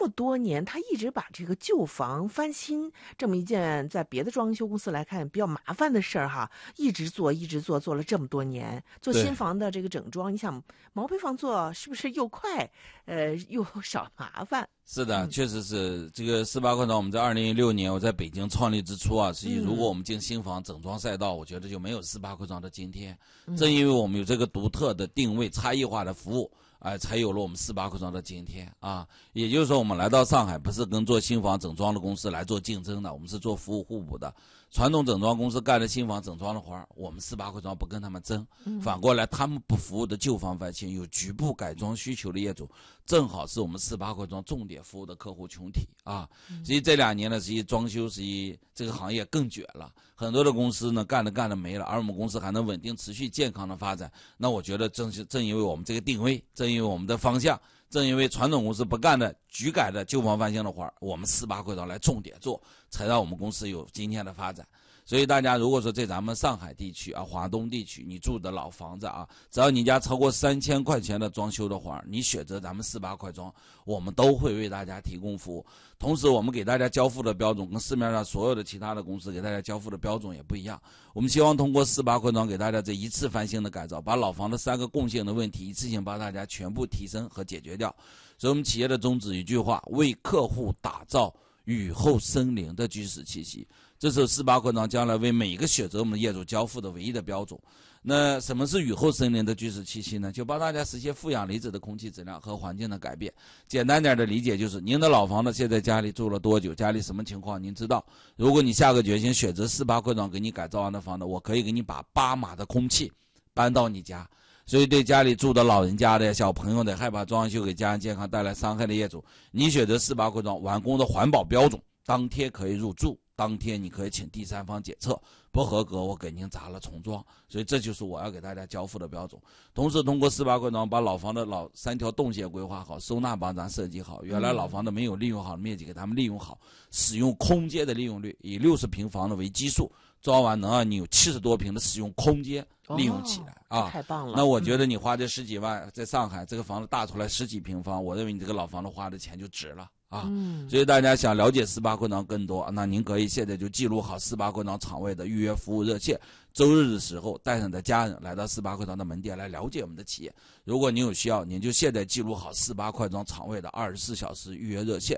么多年，他一直把这个旧房翻新这么一件在别的装修公司来看比较麻烦的事儿哈，一直做做了这么多年，做新房的这个整装，你想毛坯房做是不是又快，又少麻烦？ 是的，确实是这个18块砖。我们在2016年我在北京创立之初啊，实际如果我们进新房整装赛道，我觉得就没有18块砖的今天。正因为我们有这个独特的定位、差异化的服务，才有了我们18块砖的今天啊。也就是说，我们来到上海不是跟做新房整装的公司来做竞争的，我们是做服务互补的。传统整装公司干的新房整装的活儿，我们18块砖不跟他们争。反过来，他们不服务的旧房翻新、有局部改装需求的业主，正好是我们18块砖重点服务的客户群体啊。所以这2年呢，实际装修实际这个行业更卷了，很多的公司呢干的没了，而我们公司还能稳定持续健康的发展。那我觉得正因为我们这个定位，正因为我们的方向，正因为传统公司不干的局改的旧房翻新的活儿，我们18块砖来重点做，才让我们公司有今天的发展。所以大家如果说在咱们上海地区啊、华东地区，你住的老房子啊，只要你家超过3000块钱的装修的话，你选择咱们18块砖，我们都会为大家提供服务。同时，我们给大家交付的标准跟市面上所有的其他的公司给大家交付的标准也不一样。我们希望通过18块砖给大家这一次翻新的改造，把老房的3个共性的问题一次性帮大家全部提升和解决掉。所以我们企业的宗旨一句话：为客户打造雨后生灵的居室气息。这是18块砖将来为每一个选择我们的业主交付的唯一的标准。那什么是雨后生灵的居室气息呢？就帮大家实现负氧离子的空气质量和环境的改变。简单点的理解就是，您的老房子现在家里住了多久，家里什么情况您知道。如果你下个决心选择18块砖给你改造完的房子，我可以给你把8码的空气搬到你家。所以对家里住的老人家的、小朋友的、害怕装修给家人健康带来伤害的业主，你选择18块砖完工的环保标准，当天可以入住，当天你可以请第三方检测，不合格我给您砸了重装。所以这就是我要给大家交付的标准。同时通过18块砖把老房的3条动线规划好，收纳帮咱设计好，原来老房的没有利用好的面积给他们利用好，使用空间的利用率以60平方的为基数，装完能让你有70多平的使用空间利用起来啊！ 太棒了！ 那我觉得你花这10几万在上海这个房子大出来10几平方，我认为你这个老房子花的钱就值了啊！所以大家想了解18块砖更多，那您可以现在就记录好18块砖场位的预约服务热线，周日的时候带上你的家人来到18块砖的门店来了解我们的企业。如果您有需要，您就现在记录好18块砖场位的24小时预约热线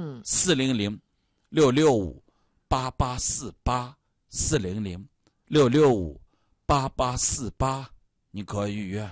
，400-665-8848，400-665-8848，你可以预约。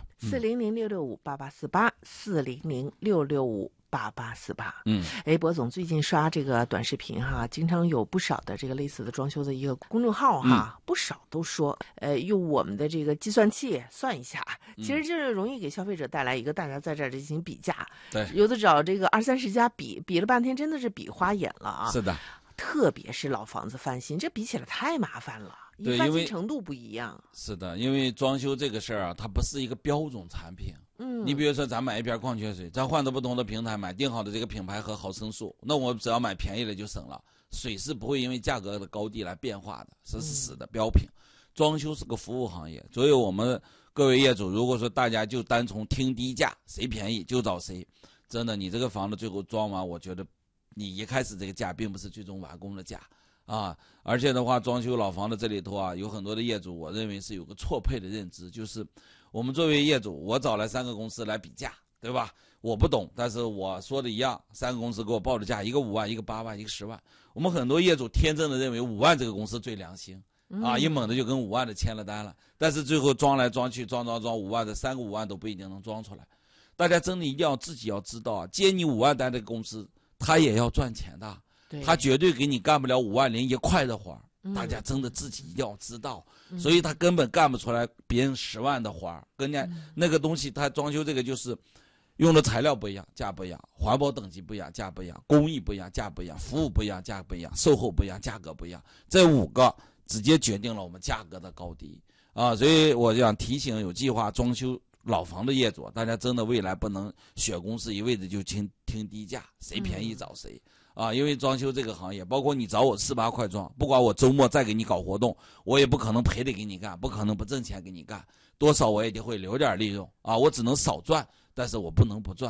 400-665-8848，400-665-8848。博总最近刷这个短视频哈，经常有不少的这个类似的装修的一个公众号哈，不少都说用我们的这个计算器算一下，其实这容易给消费者带来一个大家在这儿进行比价， 对， 有的找这个20-30家比了半天，真的是比花眼了啊。 是的， 特别是老房子翻新，这比起来太麻烦了， 对， 翻新程度不一样。 是的，因为装修这个事儿啊，它不是一个标准产品。你比如说咱买一瓶矿泉水，咱换到不同的平台买定好的这个品牌和毫升数，那我只要买便宜了就省了。水是不会因为价格的高低来变化的，这是死的标品。装修是个服务行业，所以我们各位业主，如果说大家就单从听低价，谁便宜就找谁，真的你这个房子最后装完，我觉得你一开始这个价并不是最终完工的价啊。而且的话，装修老房子这里头啊，有很多的业主，我认为是有个错配的认知，就是我们作为业主，我找来3个公司来比价，对吧？我不懂，但是我说的一样，3个公司给我报的价，一个5万，一个8万，一个10万。我们很多业主天真的认为5万这个公司最良心啊，一猛的就跟5万的签了单了，但是最后装来装去，装5万的3个5万都不一定能装出来。大家真的一定要自己要知道啊，接你5万单的公司，他也要赚钱的，他绝对给你干不了5万零1块的活，大家真的自己一定要知道。所以他根本干不出来别人10万的活，跟人家那个东西，他装修这个就是用的材料不一样，价不一样，环保等级不一样，价不一样，工艺不一样，价不一样，服务不一样，价不一样，售后不一样，价格不一样，这5个直接决定了我们价格的高低啊！所以我想提醒有计划装修老房的业主，大家真的未来不能选公司一味的就听低价，谁便宜找谁啊！因为装修这个行业，包括你找我18块砖，不管我周末再给你搞活动，我也不可能赔得给你干，不可能不挣钱给你干，多少我也得会留点利润啊！我只能少赚，但是我不能不赚。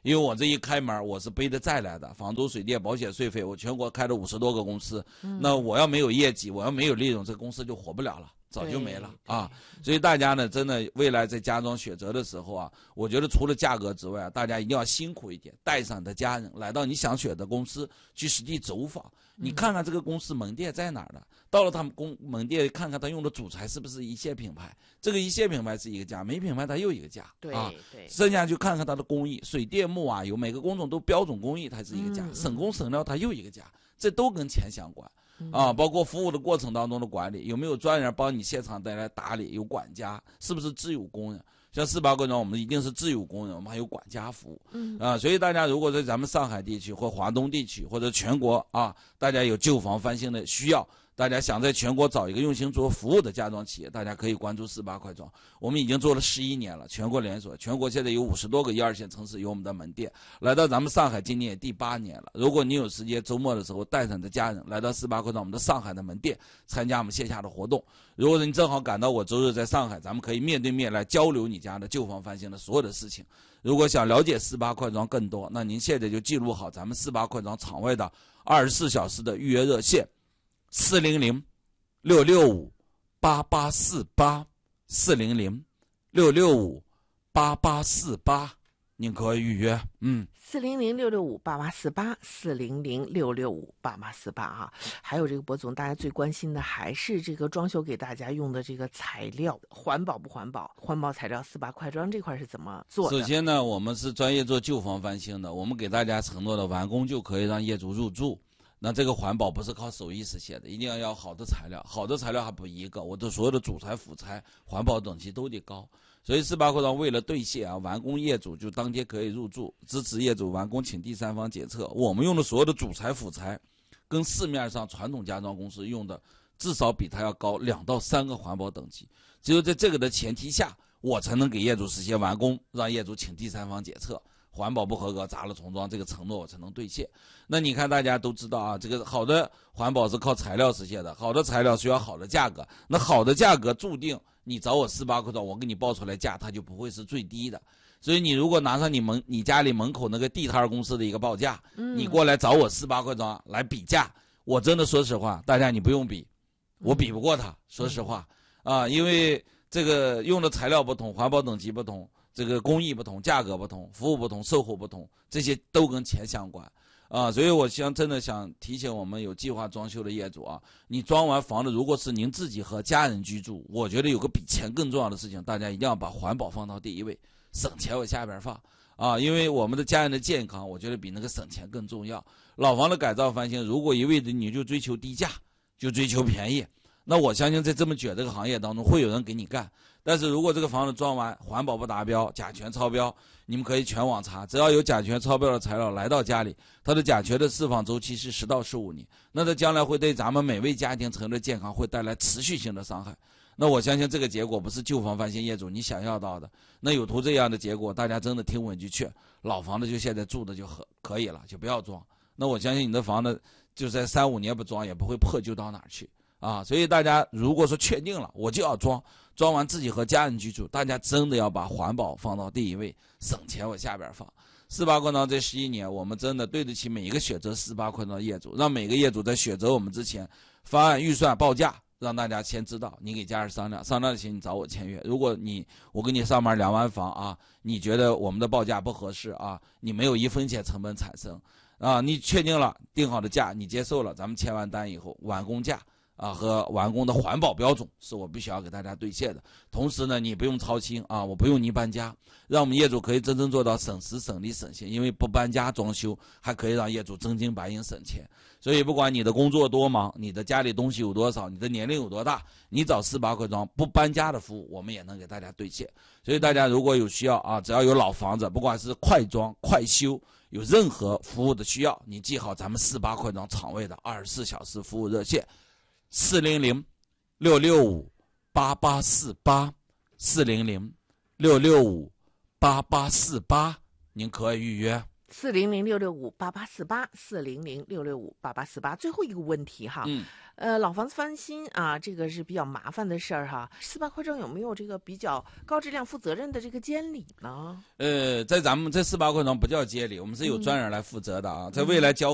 因为我这一开门，我是背着债来的，房租、水电、保险、税费，我全国开了50多个公司，那我要没有业绩，我要没有利润，这个公司就活不了了。早就没了啊！所以大家呢，真的未来在家装选择的时候啊，我觉得除了价格之外，大家一定要辛苦一点，带上你的家人来到你想选的公司去实地走访，你看看这个公司门店在哪儿的，到了他们门店看看他用的主材是不是一线品牌，这个一线品牌是一个价，没品牌它又一个价， 对啊， 对， 剩下去看看它的工艺，水电木瓦油每个工种都标准工艺，它是一个价，省工省料它又一个价，这都跟钱相关。啊，包括服务的过程当中的管理，有没有专人帮你现场带来打理？有管家，是不是自有工人？像18个庄，我们一定是自有工人，我们还有管家服务。所以大家如果在咱们上海地区或华东地区或者全国啊，大家有旧房翻新的需要，大家想在全国找一个用心做服务的家装企业，大家可以关注48块庄。我们已经做了11年了，全国连锁，全国现在有50多个1、2线城市有我们的门店。来到咱们上海，今年也第8年了。如果你有时间，周末的时候带上你的家人来到48块庄我们的上海的门店，参加我们线下的活动。如果你正好赶到我周日在上海，咱们可以面对面来交流你家的旧房翻新的所有的事情。如果想了解48块庄更多，那您现在就记录好咱们48块庄场外的24小时的预约热线，400-665-8848，400-665-8848，您可以预约。 400-665-8848，400-665-8848啊。还有这个博总，大家最关心的还是这个装修给大家用的这个材料，环保不环保？环保材料48块庄这块是怎么做的？ 首先呢，我们是专业做旧房翻新的，我们给大家承诺的完工就可以让业主入住。那这个环保不是靠手艺实现的，一定要好的材料，好的材料还不一个，我的所有的主材辅材环保等级都得高。所以48块庄为了兑现啊，完工业主就当天可以入住，支持业主完工请第三方检测。我们用的所有的主材辅材，跟市面上传统家装公司用的至少比它要高2到3个环保等级。只有在这个的前提下，我才能给业主实现完工，让业主请第三方检测。环保不合格砸了重装，这个承诺我才能兑现。那你看大家都知道啊，这个好的环保是靠材料实现的，好的材料需要好的价格，那好的价格注定你找我48块庄，我给你报出来价它就不会是最低的。所以你如果拿上你家里门口那个地摊公司的一个报价，你过来找我48块庄来比价，我真的说实话，大家你不用比，我比不过他，说实话啊，因为这个用的材料不同，环保等级不同，这个工艺不同，价格不同，服务不同，售后不同，这些都跟钱相关啊。所以我真的想提醒我们有计划装修的业主啊，你装完房子，如果是您自己和家人居住，我觉得有个比钱更重要的事情，大家一定要把环保放到第一位，省钱往下边放啊。因为我们的家人的健康，我觉得比那个省钱更重要。老房的改造翻新，如果一味的你就追求低价，就追求便宜，那我相信在这么卷这个行业当中会有人给你干。但是如果这个房子装完环保不达标，甲醛超标，你们可以全网查，只要有甲醛超标的材料来到家里，它的甲醛的释放周期是10到15年，那它将来会对咱们每位家庭成员的健康会带来持续性的伤害。那我相信这个结果不是旧房翻新业主你想要到的。那有图这样的结果，大家真的听我一句劝，老房子就现在住的就可以了，就不要装。那我相信你的房子就在3、5年不装也不会破旧到哪儿去啊。所以大家如果说确定了我就要装完自己和家人居住，大家真的要把环保放到第一位，省钱往下边放。48块庄这11年，我们真的对得起每一个选择48块庄的业主，让每个业主在选择我们之前，方案预算报价让大家先知道，你给家人商量的行，你找我签约。如果我给你上门量完房啊，你觉得我们的报价不合适啊，你没有1分钱成本产生啊，你确定了定好的价你接受了，咱们签完单以后完工价啊和完工的环保标准是我必须要给大家兑现的。同时呢，你不用操心啊，我不用你搬家，让我们业主可以真正做到省时省力省心，因为不搬家装修还可以让业主真金白银省钱。所以不管你的工作多忙，你的家里东西有多少，你的年龄有多大，你找48块庄不搬家的服务我们也能给大家兑现。所以大家如果有需要啊，只要有老房子，不管是快装快修，有任何服务的需要，你记好咱们48块庄场位的24小时服务热线，400-665-8848，400-665-8848，您可以预约。 400-665-8848，400-665-8848。最后一个问题哈，老房子翻新啊，这个是比较麻烦的事儿哈。司法扩张有没有这个比较高质量、负责任的这个监理呢？ 在咱们这司法扩张不叫监理，我们是有专人来负责的啊。在未来交